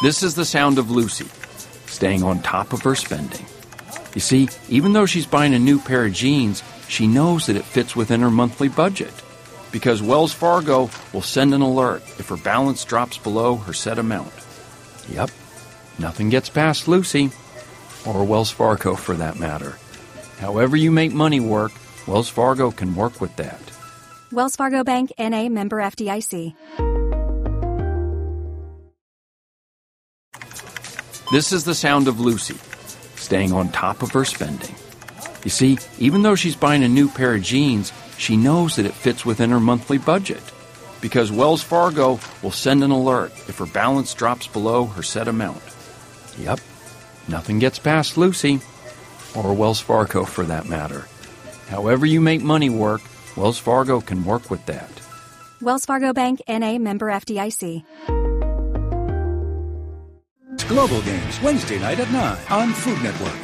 This is the sound of Lucy, staying on top of her spending. You see, even though she's buying a new pair of jeans, she knows that it fits within her monthly budget, because Wells Fargo will send an alert if her balance drops below her set amount. Yep, nothing gets past Lucy, or Wells Fargo for that matter. However you make money work, Wells Fargo can work with that. Wells Fargo Bank, N.A., member FDIC. This is the sound of Lucy, staying on top of her spending. You see, even though she's buying a new pair of jeans, she knows that it fits within her monthly budget, because Wells Fargo will send an alert if her balance drops below her set amount. Yep, nothing gets past Lucy, or Wells Fargo for that matter. However you make money work, Wells Fargo can work with that. Wells Fargo Bank, N.A., member FDIC. It's Global Games, Wednesday night at 9 on Food Network.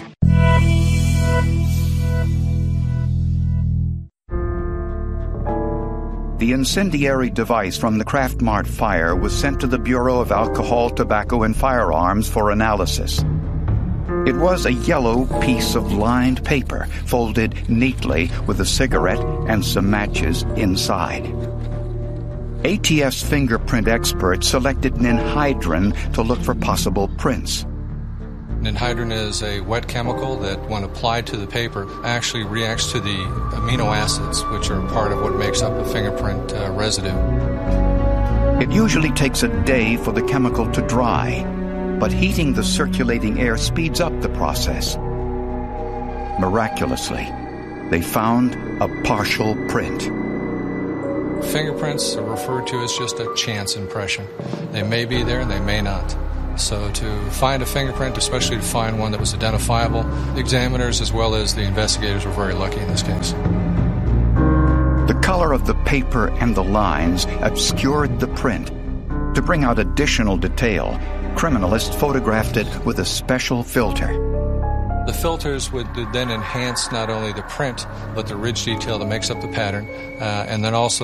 The incendiary device from the Kraft Mart fire was sent to the Bureau of Alcohol, Tobacco, and Firearms for analysis. It was a yellow piece of lined paper, folded neatly with a cigarette and some matches inside. ATF's fingerprint experts selected ninhydrin to look for possible prints. Ninhydrin is a wet chemical that, when applied to the paper, actually reacts to the amino acids, which are part of what makes up a fingerprint residue. It usually takes a day for the chemical to dry, but heating the circulating air speeds up the process. Miraculously, they found a partial print. Fingerprints are referred to as just a chance impression. They may be there and they may not. So to find a fingerprint, especially to find one that was identifiable, the examiners as well as the investigators were very lucky in this case. The color of the paper and the lines obscured the print. To bring out additional detail, criminalists photographed it with a special filter. The filters would then enhance not only the print, but the ridge detail that makes up the pattern, and then also